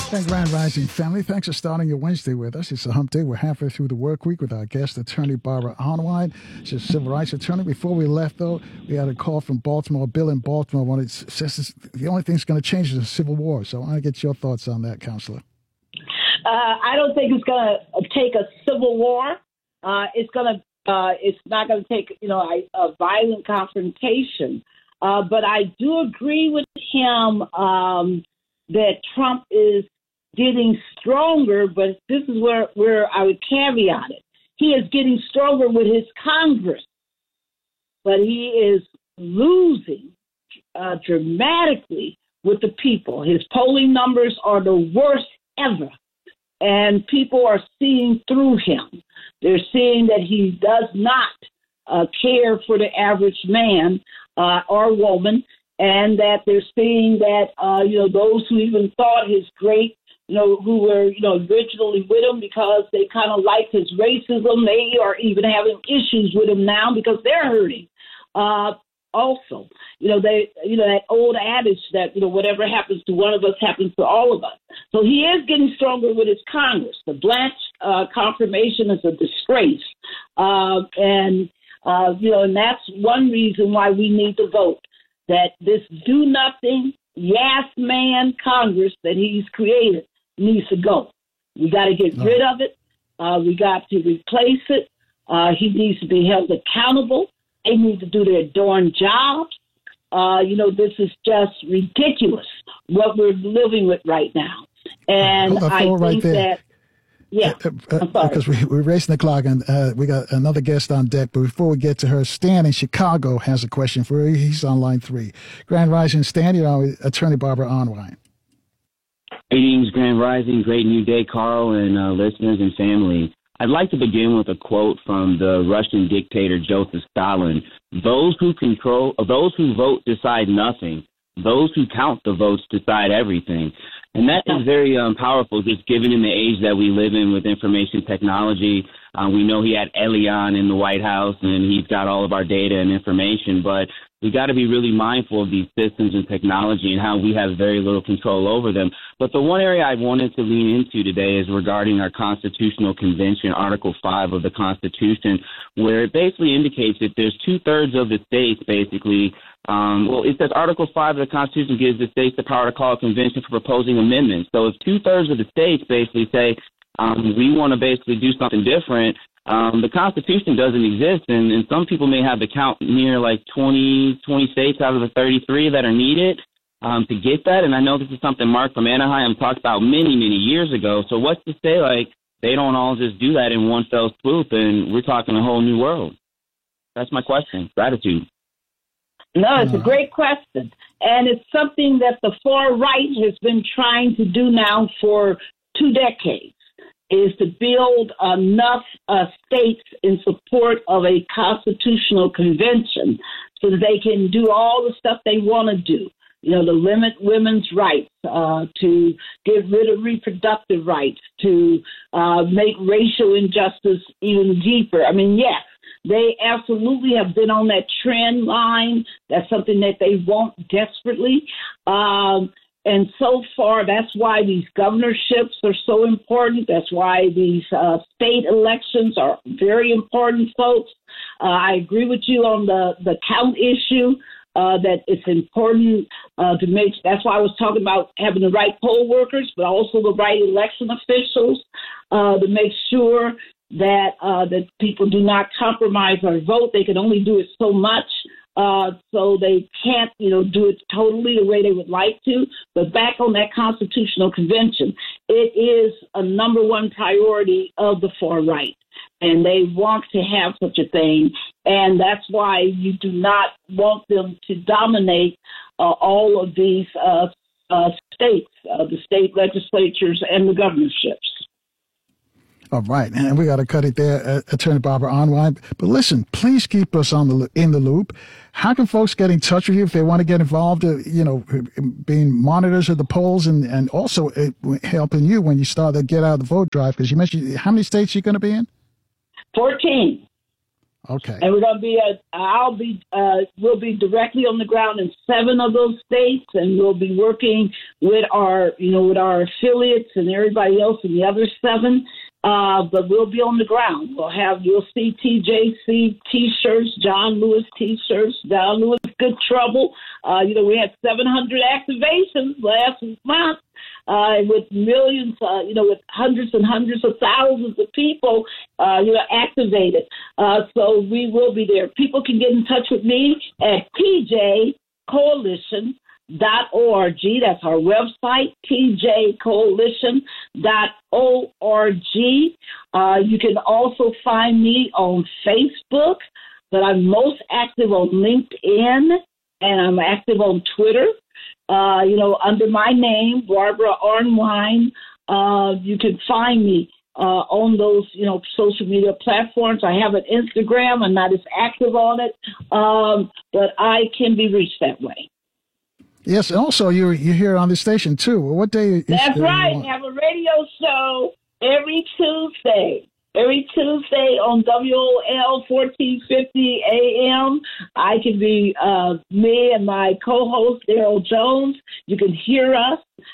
And Grand Rising family, thanks for starting your Wednesday with us. It's a hump day. We're halfway through the work week with our guest, attorney Barbara Arnwine. She's a civil rights attorney. Before we left, though, we had a call from Baltimore. Bill in Baltimore says the only thing that's going to change is a civil war. So I want to get your thoughts on that, Counselor. I don't think it's going to take a civil war. It's not going to take, a violent confrontation. But I do agree with him that Trump is getting stronger, but this is where I would caveat it. He is getting stronger with his Congress, but he is losing dramatically with the people. His polling numbers are the worst ever, and people are seeing through him. They're seeing that he does not care for the average man or woman, and that they're seeing that, those who even thought his great, who were, originally with him because they kind of liked his racism, they are even having issues with him now because they're hurting. Also, that old adage that, whatever happens to one of us happens to all of us. So he is getting stronger with his Congress. The Blanche confirmation is a disgrace. And that's one reason why we need to vote, that this do-nothing, yes-man Congress that he's created needs to go. We got to get rid of it. We got to replace it. He needs to be held accountable. They need to do their darn jobs. This is just ridiculous what we're living with right now. And I think that, yeah, because we're racing the clock, and we got another guest on deck. But before we get to her, Stan in Chicago has a question for you. He's on line 3. Grand Rising, Stan, attorney Barbara Arnwine. Greetings, Grand Rising, great new day, Carl, and listeners and family. I'd like to begin with a quote from the Russian dictator Joseph Stalin. Those who vote decide nothing. Those who count the votes decide everything. And that is very powerful, just given in the age that we live in with information technology. We know he had Elian in the White House, and he's got all of our data and information, but we got to be really mindful of these systems and technology and how we have very little control over them. But the one area I wanted to lean into today is regarding our Constitutional Convention, Article 5 of the Constitution, where it basically indicates that there's 2/3 of the states basically. It says Article 5 of the Constitution gives the states the power to call a convention for proposing amendments. So if 2/3 of the states basically say, we want to basically do something different, the Constitution doesn't exist, and some people may have the count near like 20 states out of the 33 that are needed to get that. And I know this is something Mark from Anaheim talked about many, many years ago. So what's to say, they don't all just do that in one fell swoop, and we're talking a whole new world? That's my question. Gratitude. No, it's a great question. And it's something that the far right has been trying to do now for 2 decades, is to build enough states in support of a constitutional convention so that they can do all the stuff they want to do. To limit women's rights, to get rid of reproductive rights, to make racial injustice even deeper. I mean, yes, they absolutely have been on that trend line. That's something that they want desperately. And so far, that's why these governorships are so important. That's why these state elections are very important, folks. I agree with you on the count issue, that it's important to make. That's why I was talking about having the right poll workers, but also the right election officials to make sure that that people do not compromise our vote. They can only do it so much. So they can't, do it totally the way they would like to. But back on that Constitutional Convention, it is a number one priority of the far right. And they want to have such a thing. And that's why you do not want them to dominate all of these states, the state legislatures and the governorships. All right, and we got to cut it there, Attorney Barbara Arnwine. But listen, please keep us in the loop. How can folks get in touch with you if they want to get involved, being monitors of the polls and also helping you when you start to get out of the vote drive? Because you mentioned, how many states you're going to be in? 14. Okay. And we're going to be we'll be directly on the ground in 7 of those states, and we'll be working with our affiliates and everybody else in the other 7. But we'll be on the ground. You'll see TJC T-shirts, John Lewis T-shirts, John Lewis Good Trouble. We had 700 activations last month. With millions, with hundreds and hundreds of thousands of people, activated. So we will be there. People can get in touch with me at tjcoalition.org. That's our website, tjcoalition.org. You can also find me on Facebook, but I'm most active on LinkedIn, and I'm active on Twitter. Under my name, Barbara Arnwine. You can find me on those, social media platforms. I have an Instagram. I'm not as active on it, but I can be reached that way. Yes, and also you're here on the station too. What day? That's right. I have a radio show every Tuesday. Every Tuesday on WOL 1450 AM, I can be me and my co-host, Daryl Jones. You can hear us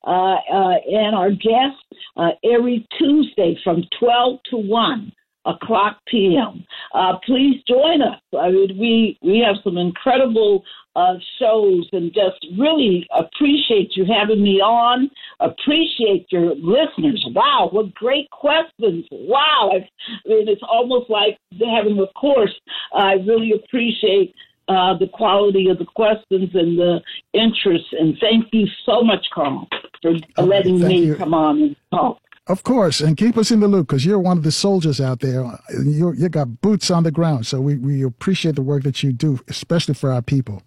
and our guests every Tuesday from 12 to 1 o'clock p.m. Please join us. I mean, we have some incredible shows, and just really appreciate you having me on. Appreciate your listeners. Wow, what great questions. Wow. It's almost like having a course. I really appreciate the quality of the questions and the interest. And thank you so much, Carl, for letting me come on and talk. Of course, and keep us in the loop, because you're one of the soldiers out there. You got boots on the ground, so we appreciate the work that you do, especially for our people.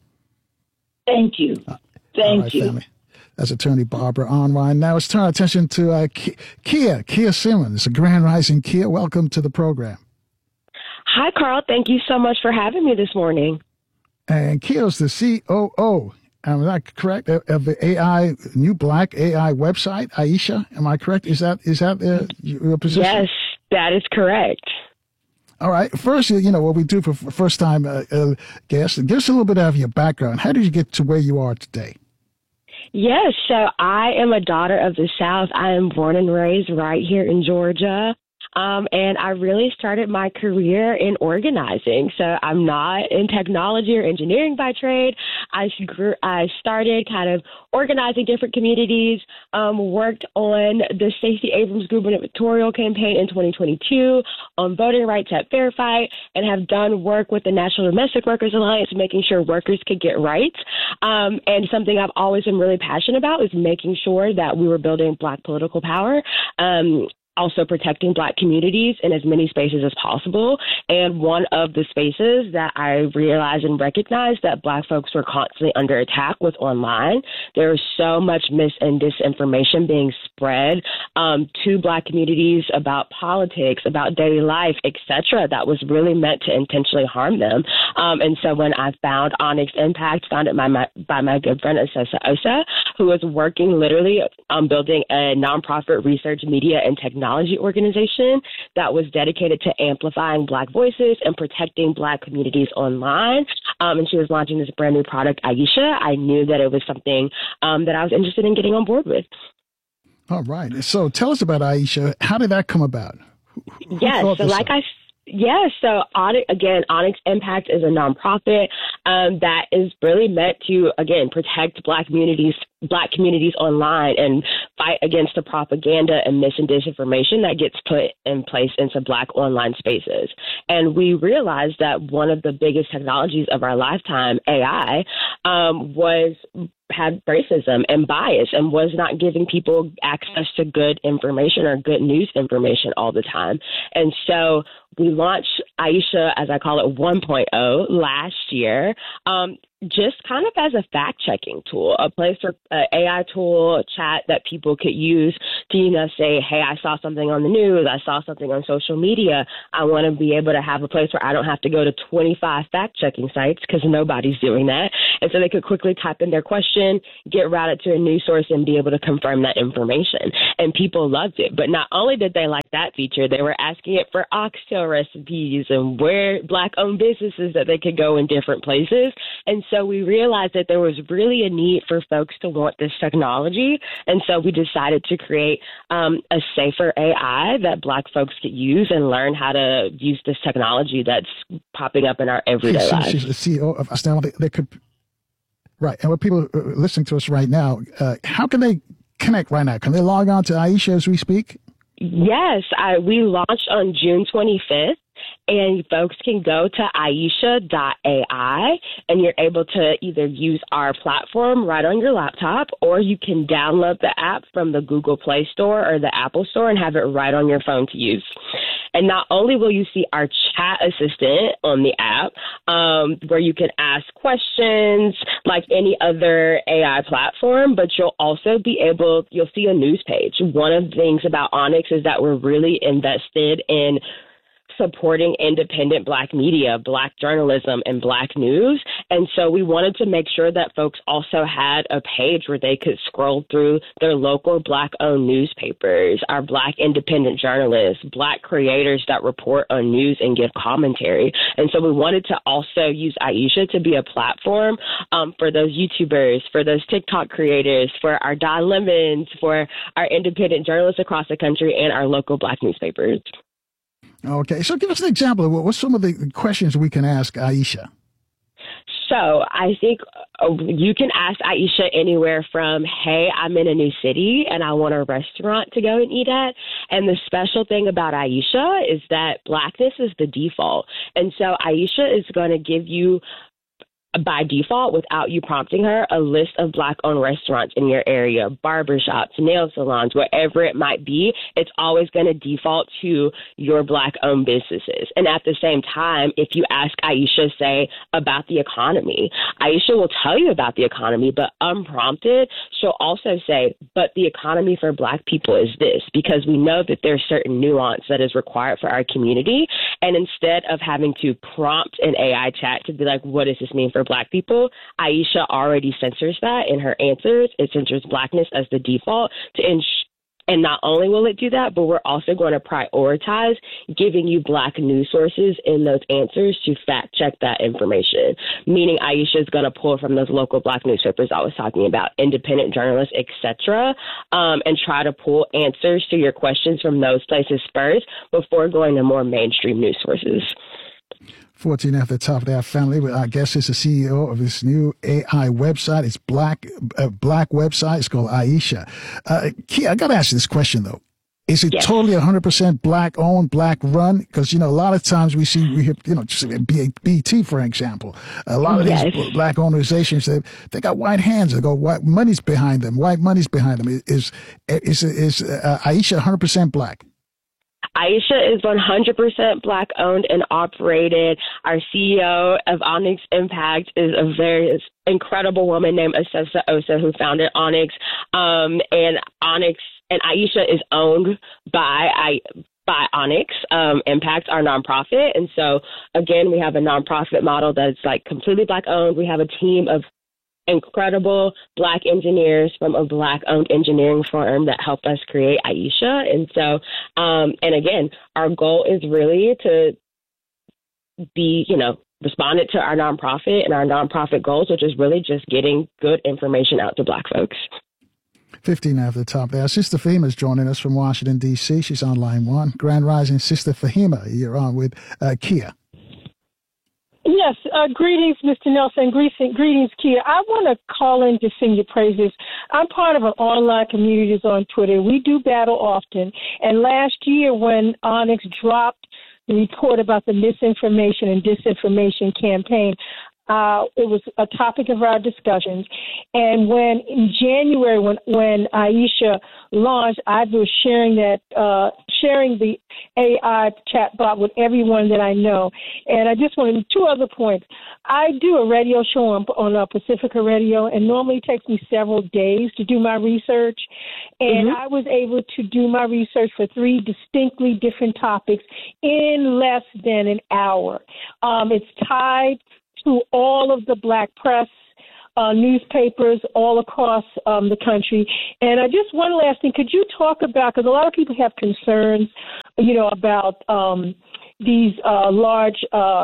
Thank you. Thank you. Family. That's attorney Barbara Arnwine. Now it's turn our attention to Kia Simmons, a Grand Rising Kia. Welcome to the program. Hi, Carl. Thank you so much for having me this morning. And Kia's the COO. Am I correct? Of the new Black AI website, Aisha. Am I correct? Is that your position? Yes, that is correct. All right. First, what we do for first-time guests, give us a little bit of your background. How did you get to where you are today? Yes, so I am a daughter of the South. I am born and raised right here in Georgia. And I really started my career in organizing. So I'm not in technology or engineering by trade. I started kind of organizing different communities, worked on the Stacey Abrams gubernatorial campaign in 2022 on voting rights at Fair Fight, and have done work with the National Domestic Workers Alliance, making sure workers could get rights. And something I've always been really passionate about is making sure that we were building Black political power. Also protecting Black communities in as many spaces as possible. And one of the spaces that I realized and recognized that Black folks were constantly under attack was online. There was so much mis and disinformation being spread to Black communities about politics, about daily life, etc., that was really meant to intentionally harm them. And so when I found Onyx Impact, founded by my good friend Asesa Osa, who was working literally on building a nonprofit research, media, and technology organization that was dedicated to amplifying Black voices and protecting Black communities online. And she was launching this brand new product, Aisha. I knew that it was something that I was interested in getting on board with. All right. So tell us about Aisha. How did that come about? Who So Onyx Impact is a nonprofit that is really meant to, again, protect Black communities online and fight against the propaganda and mis and disinformation that gets put in place into Black online spaces. And we realized that one of the biggest technologies of our lifetime, AI, had racism and bias and was not giving people access to good information or good news information all the time. And so we launched Aisha, as I call it, 1.0 last year, just kind of as a fact-checking tool, a place for an AI tool, a chat that people could use to, say, hey, I saw something on the news, I saw something on social media. I want to be able to have a place where I don't have to go to 25 fact-checking sites, because nobody's doing that, And so they could quickly type in their question, get routed to a news source, and be able to confirm that information. And people loved it. But not only did they like that feature, they were asking it for oxtail recipes and where Black-owned businesses that they could go in different places. And so we realized that there was really a need for folks to want this technology. And so we decided to create a safer AI that Black folks could use and learn how to use this technology that's popping up in our everyday lives. She's the CEO of Astounding. They could, right. And what people are listening to us right now, how can they connect right now? Can they log on to Aisha as we speak? Yes, we launched on June 25th. And folks can go to Aisha.ai, and you're able to either use our platform right on your laptop, or you can download the app from the Google Play Store or the Apple Store and have it right on your phone to use. And not only will you see our chat assistant on the app, where you can ask questions like any other AI platform, but you'll also you'll see a news page. One of the things about Onyx is that we're really invested in supporting independent Black media, Black journalism, and Black news. And so we wanted to make sure that folks also had a page where they could scroll through their local Black-owned newspapers, our Black independent journalists, Black creators that report on news and give commentary. And so we wanted to also use Aisha to be a platform for those YouTubers, for those TikTok creators, for our Don Lemons, for our independent journalists across the country, and our local Black newspapers. Okay, so give us an example of what's some of the questions we can ask Aisha. So I think you can ask Aisha anywhere from, hey, I'm in a new city and I want a restaurant to go and eat at. And the special thing about Aisha is that Blackness is the default. And so Aisha is going to give you, by default, without you prompting her, a list of Black-owned restaurants in your area, barbershops, nail salons, wherever it might be. It's always going to default to your Black-owned businesses. And at the same time, if you ask Aisha, say, about the economy, Aisha will tell you about the economy, but unprompted, she'll also say, but the economy for Black people is this, because we know that there's certain nuance that is required for our community. And instead of having to prompt an AI chat to be like, what does this mean for Black people, Aisha already censors that in her answers. It censors Blackness as the default and not only will it do that, but we're also going to prioritize giving you Black news sources in those answers to fact check that information. Meaning Aisha is going to pull from those local Black newspapers I was talking about, independent journalists, etc., and try to pull answers to your questions from those places first before going to more mainstream news sources. 14 at the top of that family. Our guest is the CEO of this new AI website. It's Black website. It's called Aisha. Kia, I got to ask you this question, though. Is it totally 100% Black owned, Black run? Because, a lot of times we hear, just BT, for example, a lot of these Black organizations, they got white hands. They go, white money's behind them. White money's behind them. Is Aisha 100% Black? Aisha is 100% Black owned and operated. Our CEO of Onyx Impact is a very incredible woman named Asesa Osa, who founded Onyx. And Onyx and Aisha is owned by Onyx Impact, our nonprofit. And so, again, we have a nonprofit model that's like completely Black owned. We have a team of incredible Black engineers from a Black-owned engineering firm that helped us create Aisha. And so, and again, our goal is really to be, responded to our nonprofit and our nonprofit goals, which is really just getting good information out to Black folks. 15 at the top there. Sister Fahima is joining us from Washington, D.C. She's on line one. Grand Rising, Sister Fahima. You're on with Kia. Yes, greetings, Mr. Nelson. Greetings, Kia. I want to call in to sing your praises. I'm part of an online community on Twitter. We do battle often. And last year when Onyx dropped the report about the misinformation and disinformation campaign, it was a topic of our discussions. And when in January, when Aisha launched, I was sharing the AI chatbot with everyone that I know. And I just wanted two other points. I do a radio show on Pacifica Radio, and normally it takes me several days to do my research. And I was able to do my research for 3 distinctly different topics in less than an hour. It's tied to all of the Black press newspapers all across the country. And just one last thing, could you talk about, because a lot of people have concerns, about these large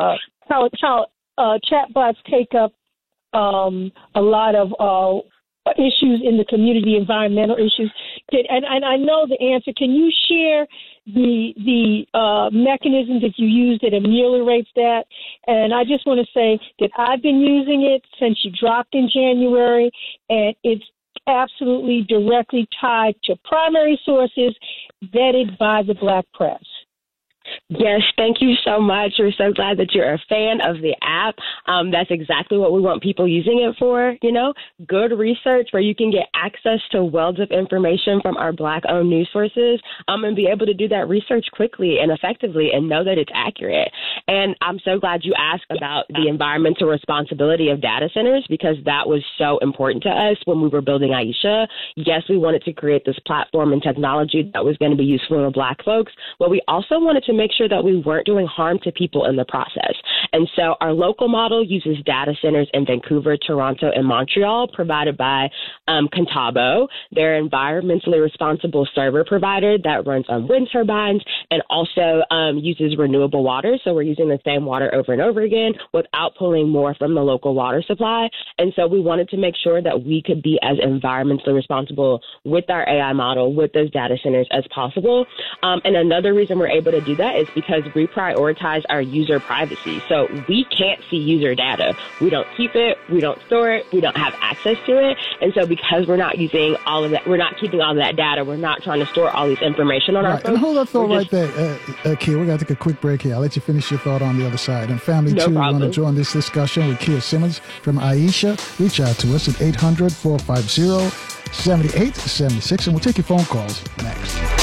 chatbots take up a lot of issues in the community, environmental issues. And I know the answer. Can you share the mechanisms that you use that ameliorates that? And I just want to say that I've been using it since you dropped in January, and it's absolutely directly tied to primary sources vetted by the Black press. Yes, thank you so much. We're so glad that you're a fan of the app. That's exactly what we want people using it for, good research where you can get access to wells of information from our Black-owned news sources and be able to do that research quickly and effectively and know that it's accurate. And I'm so glad you asked about the environmental responsibility of data centers, because that was so important to us when we were building Aisha. Yes, we wanted to create this platform and technology that was going to be useful to Black folks, but we also wanted to make sure that we weren't doing harm to people in the process. And so our local model uses data centers in Vancouver, Toronto, and Montreal provided by Contabo. They're an environmentally responsible server provider that runs on wind turbines and also uses renewable water. So we're using the same water over and over again without pulling more from the local water supply. And so we wanted to make sure that we could be as environmentally responsible with our AI model, with those data centers as possible. And another reason we're able to do that is because we prioritize our user privacy. So we can't see user data. We don't keep it. We don't store it. We don't have access to it. And so because we're not using all of that, we're not keeping all of that data. We're not trying to store all this information on our phone. And hold that thought right there, Kia. We got to take a quick break here. I'll let you finish your thought on the other side. And family, too, want to join this discussion with Kia Simmons from Aisha. Reach out to us at 800-450-7876, and we'll take your phone calls next.